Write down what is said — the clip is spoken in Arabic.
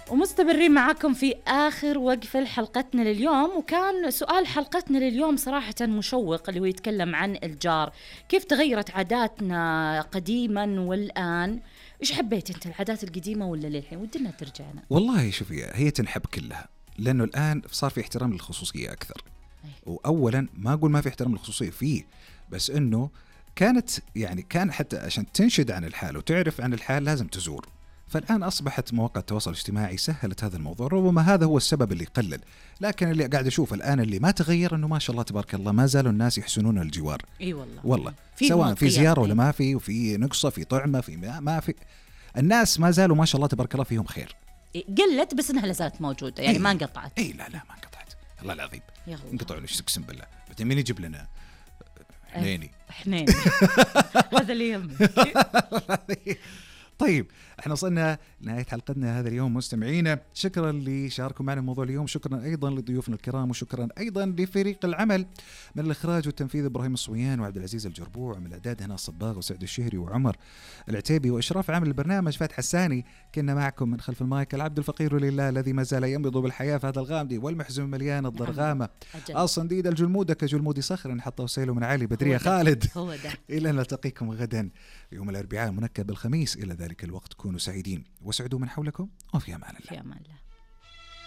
ومستمرين معاكم في آخر وقفة لحلقتنا لليوم، وكان سؤال حلقتنا لليوم صراحة مشوق، اللي هو يتكلم عن الجار. كيف تغيرت عاداتنا قديما والآن؟ إيش حبيت أنت، العادات القديمة ولا للحين ودنا ترجعنا؟ والله شوفي، هي تنحب كلها، لأنه الآن صار في احترام للخصوصية أكثر. وأولا ما أقول ما في احترام للخصوصية فيه، بس إنه كان حتى عشان تنشد عن الحال وتعرف عن الحال لازم تزور. فالآن أصبحت مواقع التواصل الاجتماعي سهلت هذا الموضوع، ربما هذا هو السبب اللي قلل. لكن اللي قاعد أشوف الآن اللي ما تغير إنه ما شاء الله تبارك الله ما زالوا الناس يحسنون الجوار. والله سواء في زيارة ولا ما في، وفي نقصة، في طعمة، في ما في، الناس ما زالوا ما شاء الله تبارك الله فيهم خير. قلت بس إنها لازالت موجودة، يعني ما انقطعت. لا ما انقطعت، الله العظيم انقطعوا ليش، اقسم بالله. بعدين مين يجيب لنا حنيني هذا اللي يهمني. طيب احنا وصلنا لنهاية حلقتنا هذا اليوم مستمعينا. شكرا اللي شاركوا معنا موضوع اليوم، شكرا ايضا لضيوفنا الكرام، وشكرا ايضا لفريق العمل من الاخراج والتنفيذ ابراهيم الصويان وعبد العزيز الجربوع، من الاعداد هنا الصباغ وسعد الشهري وعمر العتيبي، واشراف عمل البرنامج فاتح حساني. كنا معكم من خلف المايك العبد الفقير لله الذي ما زال ينبض بالحياة في هذا الغامدي والمحزن مليان الضرغامة، الصنديد الجلمودة كجلمود صخر حتى وسيله من علي بدرية خالد. هو ده. إلى أن نلتقيكم غدا يوم الأربعاء منكب الخميس. إلى ذلك الوقت كونوا سعيدين وسعدوا من حولكم، وفي أمان الله. في أمان الله.